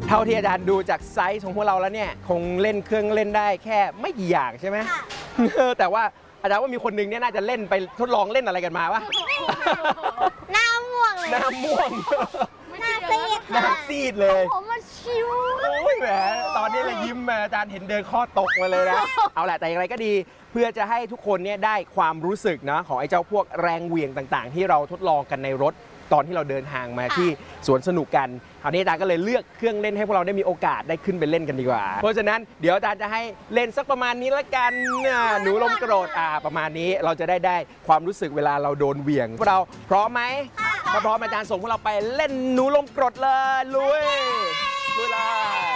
เท่าที่อาจารย์ดูจากไซส์ของพวกเราแล้วเนี่ยคงเล่นเครื่องเล่นได้แค่ไม่กี่อย่างใช่ไหมแต่ว่าอาจารย์ว่ามีคนนึงเนี่ยน่าจะเล่นไปทดลองเล่นอะไรกันมาวะหน้าม่วงเลยหน้าม่วงหน้าซีดหน้าซีดเลยผมมันชิวโอ้ยแหมตอนนี้เลยยิ้มมาอาจารย์เห็นเดินข้อตกมาเลยนะเอาแหละแต่อย่างไรก็ดีเพื่อจะให้ทุกคนเนี่ยได้ความรู้สึกนะของไอ้เจ้าพวกแรงเหวี่ยงต่างๆที่เราทดลองกันในรถตอนที่เราเดินทางมาที่สวนสนุกกันคราวนี้อาจารย์ก็เลยเลือกเครื่องเล่นให้พวกเราได้มีโอกาสได้ขึ้นไปเล่นกันดีกว่าเพราะฉะนั้นเดี๋ยวอาจารย์จะให้เล่นสักประมาณนี้ละกันหนูลมโกรธประมาณนี้เราจะได้ความรู้สึกเวลาเราโดนเหวี่ยงพวกเราพร้อมไหมถ้าพร้อมอาจารย์ส่งพวกเราไปเล่นหนูลมโกรธเลยลุยเลย